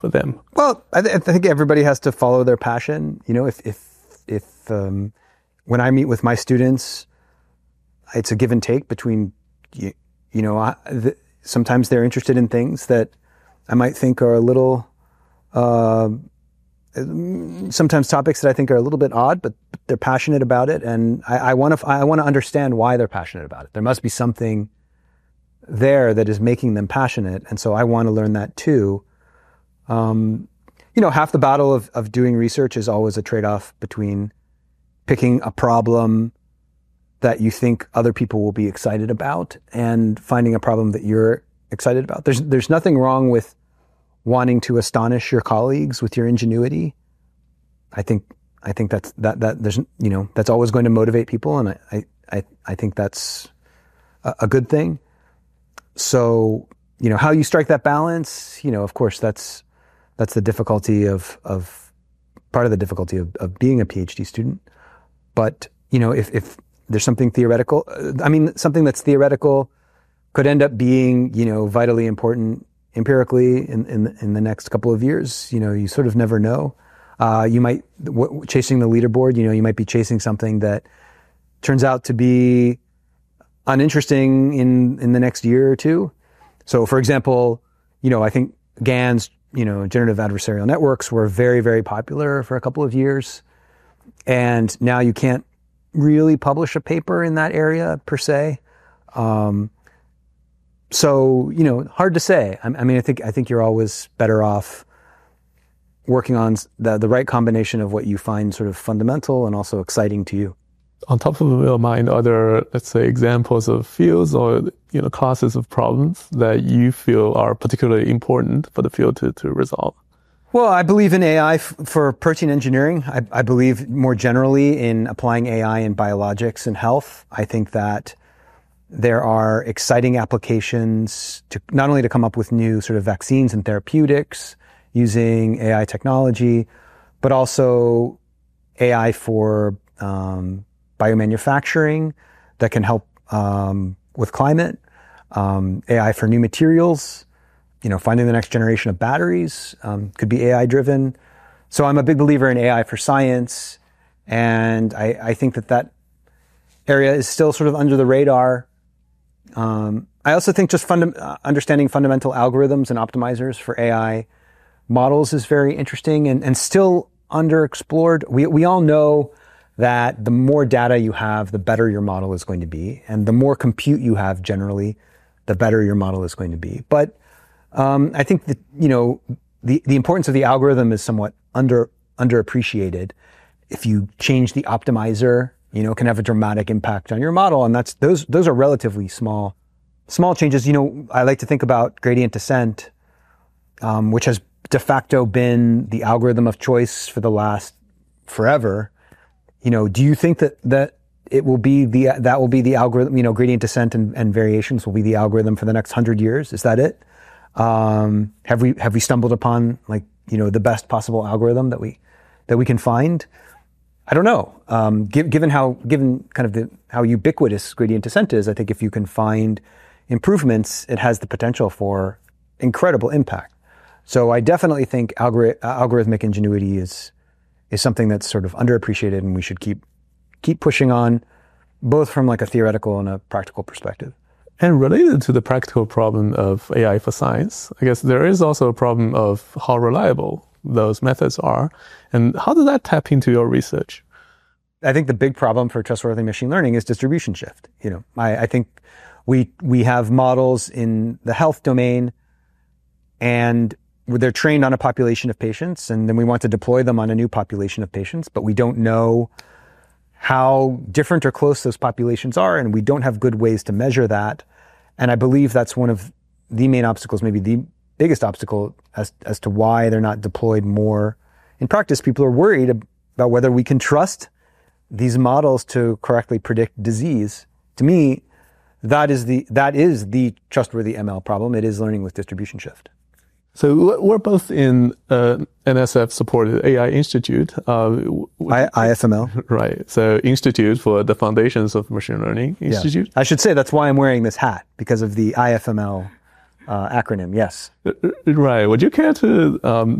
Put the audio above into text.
for them? Well, I think everybody has to follow their passion. You know, if when I meet with my students, it's a give and take between, sometimes they're interested in things that I might think are a little, sometimes topics that I think are a little bit odd, but they're passionate about it. And I want to understand why they're passionate about it. There must be something there that is making them passionate. And so I want to learn that too. Half the battle of doing research is always a trade-off between picking a problem that you think other people will be excited about and finding a problem that you're excited about. There's nothing wrong with wanting to astonish your colleagues with your ingenuity. I think that's that's always going to motivate people, and I think that's a good thing. So, how you strike that balance, of course that's the difficulty of part of the difficulty of being a PhD student. But, if there's something theoretical, something that's theoretical could end up being, vitally important empirically in the next couple of years. You sort of never know. You might, chasing the leaderboard, you might be chasing something that turns out to be uninteresting in the next year or two. So for example, I think GANs, generative adversarial networks were very, very popular for a couple of years. And now you can't really publish a paper in that area per se. So, hard to say. I think you're always better off working on the right combination of what you find sort of fundamental and also exciting to you. On top of your mind, are there, let's say, examples of fields or, classes of problems that you feel are particularly important for the field to resolve? Well, I believe in AI for protein engineering. I believe more generally in applying AI in biologics and health. I think that there are exciting applications to not only to come up with new sort of vaccines and therapeutics using AI technology, but also AI for biomanufacturing that can help with climate, AI for new materials, finding the next generation of batteries could be AI driven. So I'm a big believer in AI for science, and I think that area is still sort of under the radar. I also think just understanding fundamental algorithms and optimizers for AI models is very interesting and still underexplored. We all know that the more data you have, the better your model is going to be. And the more compute you have generally, the better your model is going to be. But I think that, the importance of the algorithm is somewhat underappreciated. If you change the optimizer, it can have a dramatic impact on your model. And those are relatively small changes. I like to think about gradient descent, which has de facto been the algorithm of choice for the last forever. Do you think that it will be that will be the algorithm, gradient descent and variations will be the algorithm for the next 100 years? Is that it? Have we stumbled upon the best possible algorithm that we can find? I don't know. Given how ubiquitous gradient descent is, I think if you can find improvements, it has the potential for incredible impact. So I definitely think algorithmic ingenuity is something that's sort of underappreciated, and we should keep pushing on, both from a theoretical and a practical perspective. And related to the practical problem of AI for science, I guess there is also a problem of how reliable those methods are. And how does that tap into your research? I think the big problem for trustworthy machine learning is distribution shift. I think we have models in the health domain, and they're trained on a population of patients, and then we want to deploy them on a new population of patients, but we don't know how different or close those populations are, and we don't have good ways to measure that. And I believe that's one of the main obstacles, maybe the biggest obstacle as to why they're not deployed more in practice. People are worried about whether we can trust these models to correctly predict disease. To me, that is the trustworthy ML problem. It is learning with distribution shift. So we're both in NSF-supported AI Institute. IFML. Right. So Institute for the Foundations of Machine Learning Institute. Yeah. I should say that's why I'm wearing this hat, because of the IFML acronym. Yes. Right. Would you care to